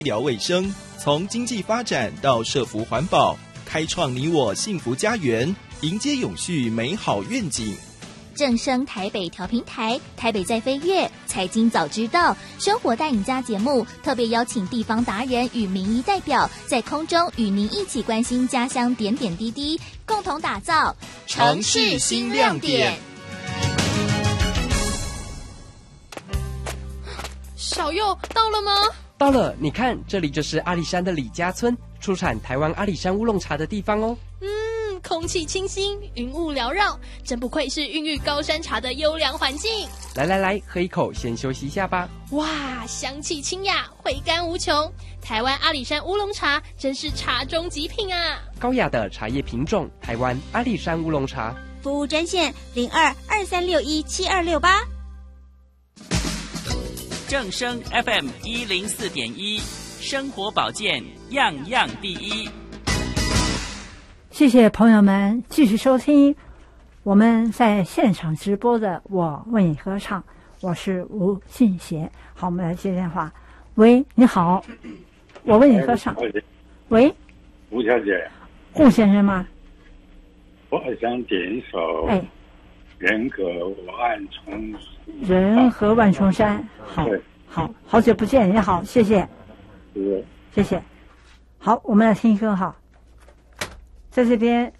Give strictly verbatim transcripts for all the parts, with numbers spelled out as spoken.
医疗卫生，从经济发展到社福环保，开创你我幸福家园，迎接永续美好愿景。 正声台北调频台，台北在飞跃，财经早知道，生活带你家节目特别邀请地方达人与民意代表，在空中与您一起关心家乡点点滴滴，共同打造城市新亮点。 小佑到了吗？ 到了，你看，这里就是阿里山的李家村，出产台湾阿里山乌龙茶的地方哦。 嗯，空气清新，云雾缭绕，真不愧是孕育高山茶的优良环境。 来来来，喝一口，先休息一下吧。 哇，香气清雅，回甘无穷。台湾阿里山乌龙茶真是茶中极品啊！ 高雅的茶叶品种，台湾阿里山乌龙茶。 服务专线零二二三六一七二六八。 正声 F M 一零四点一，生活保健样样第一。 谢谢朋友们继续收听我们在现场直播的我为你歌唱，我是吴信贤。好，我们来接电话。喂，你好，我为你歌唱。喂， 吴小姐， 顾先生吗？ 我想点一首哎， 人和万重人和万重山。好，好，好久不见，你好，谢谢， 是， 谢谢。好，我们来听歌哈。在这边，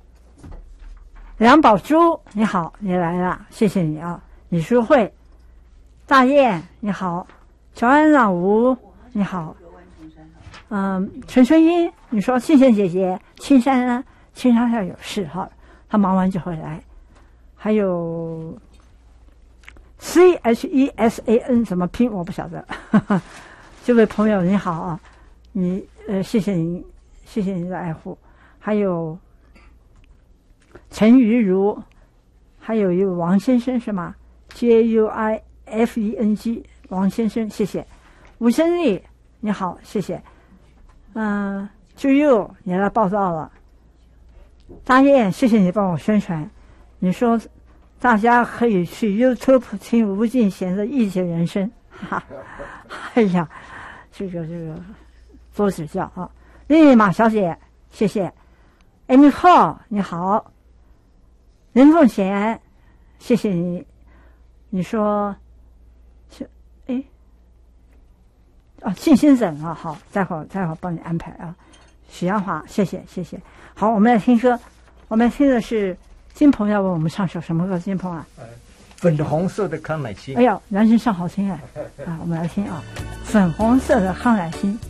梁宝珠，你好，你来了，谢谢你啊。李淑慧，大雁，你好。乔安老吴，你好。嗯，陈春英，你说信贤姐姐，青山呢？青山要有事哈，他忙完就会来。还有 C H E S A N 怎么拼我不晓得。这位朋友你好啊，你呃谢谢你，谢谢你的爱护。还有陈瑜如，还有一位王先生是吗 ？J U I F E N G 王先生，谢谢。吴生丽，你好，谢谢。嗯、呃，就佑你来报道了。大雁，谢谢你帮我宣传。你说大家可以去 YouTube 听吴敬贤的《异界人生》，哈，哎呀，这个这个多指教啊！丽马小姐，谢谢。Amy Hall， 你好。任凤贤，谢谢你。你说，是哎，啊，静心诊啊，好，待会儿待会儿帮你安排啊。许阳华，谢谢谢谢。好，我们来听歌，我们听的是金鹏要为我们唱首什么歌？金鹏啊， 粉红色的康乃馨。 哎呦，男生唱好听哎，啊，我们来听啊，粉红色的康乃馨。